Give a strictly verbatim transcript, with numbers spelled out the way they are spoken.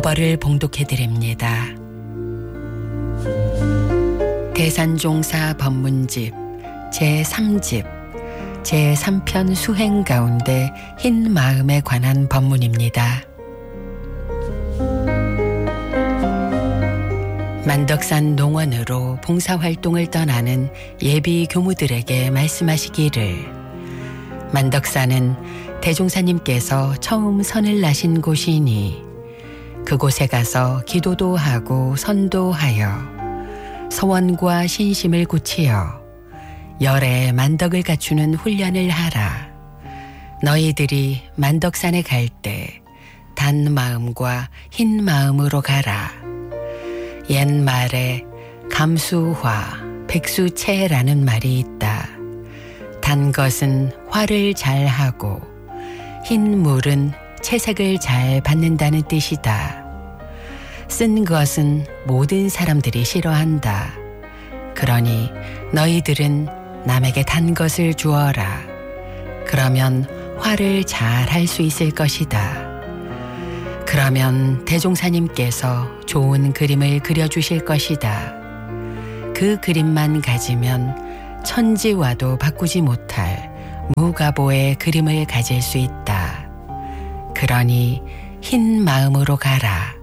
어버를 봉독해드립니다. 대산종사 법문집 제삼 집 제삼 편 수행 가운데 흰 마음에 관한 법문입니다. 만덕산 농원으로 봉사활동을 떠나는 예비 교무들에게 말씀하시기를, 만덕산은 대종사님께서 처음 선을 나신 곳이니 그곳에 가서 기도도 하고 선도하여 서원과 신심을 굳히어 열의 만덕을 갖추는 훈련을 하라. 너희들이 만덕산에 갈 때 단 마음과 흰 마음으로 가라. 옛말에 감수화, 백수채라는 말이 있다. 단 것은 화를 잘 하고 흰 물은 채색을 잘 받는다는 뜻이다. 쓴 것은 모든 사람들이 싫어한다. 그러니 너희들은 남에게 단 것을 주어라. 그러면 화를 잘 할 수 있을 것이다. 그러면 대종사님께서 좋은 그림을 그려주실 것이다. 그 그림만 가지면 천지와도 바꾸지 못할 무가보의 그림을 가질 수 있다. 그러니 흰 마음으로 가라.